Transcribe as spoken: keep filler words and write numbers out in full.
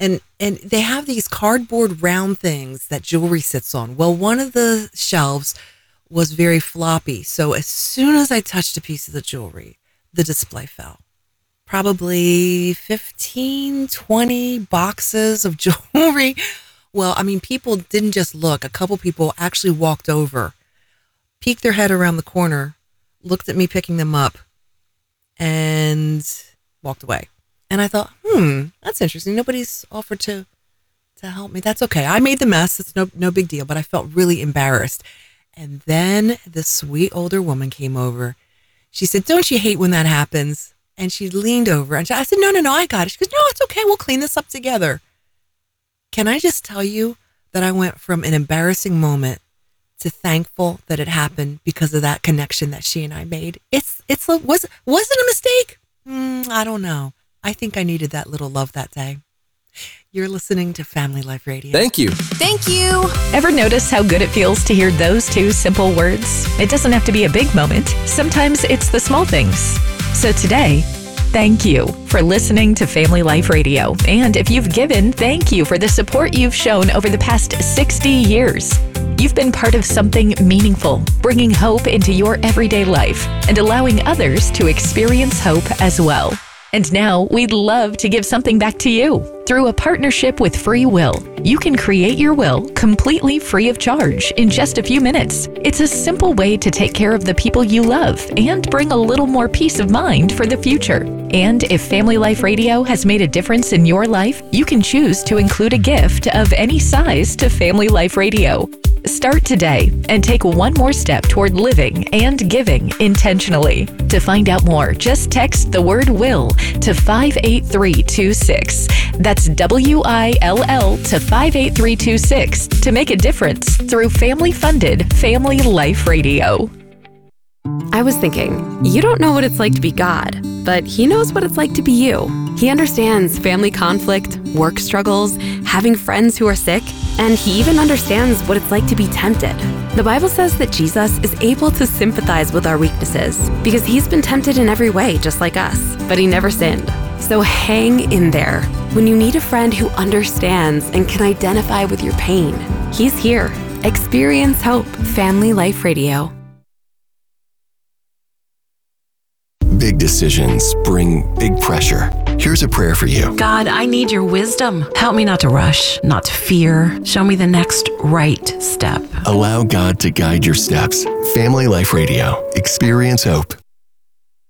And and they have these cardboard round things that jewelry sits on. Well, one of the shelves was very floppy. So as soon as I touched a piece of the jewelry, the display fell. Probably fifteen, twenty boxes of jewelry. Well, I mean, people didn't just look. A couple people actually walked over, peeked their head around the corner, looked at me picking them up, and walked away. And I thought, hmm, that's interesting. Nobody's offered to to help me. That's okay. I made the mess. It's no no big deal. But I felt really embarrassed. And then the sweet older woman came over. She said, don't you hate when that happens? And she leaned over. And I said, no, no, no, I got it. She goes, no, it's okay. We'll clean this up together. Can I just tell you that I went from an embarrassing moment to thankful that it happened because of that connection that she and I made? It's it's a, was was it a mistake? Mm, I don't know. I think I needed that little love that day. You're listening to Family Life Radio. Thank you. Thank you. Ever notice how good it feels to hear those two simple words? It doesn't have to be a big moment. Sometimes it's the small things. So today, thank you for listening to Family Life Radio. And if you've given, thank you for the support you've shown over the past sixty years. You've been part of something meaningful, bringing hope into your everyday life and allowing others to experience hope as well. And now we'd love to give something back to you. Through a partnership with Free Will, you can create your will completely free of charge in just a few minutes. It's a simple way to take care of the people you love and bring a little more peace of mind for the future. And if Family Life Radio has made a difference in your life, you can choose to include a gift of any size to Family Life Radio. Start today and take one more step toward living and giving intentionally. To find out more, just text the word WILL to five eight three two six. That's W I L L to five eight three two six to make a difference through family-funded Family Life Radio. I was thinking, you don't know what it's like to be God, but He knows what it's like to be you. He understands family conflict, work struggles, having friends who are sick, and He even understands what it's like to be tempted. The Bible says that Jesus is able to sympathize with our weaknesses because He's been tempted in every way, just like us, but He never sinned. So hang in there. When you need a friend who understands and can identify with your pain, He's here. Experience hope. Family Life Radio. Big decisions bring big pressure. Here's a prayer for you. God, I need your wisdom. Help me not to rush, not to fear. Show me the next right step. Allow God to guide your steps. Family Life Radio. Experience hope.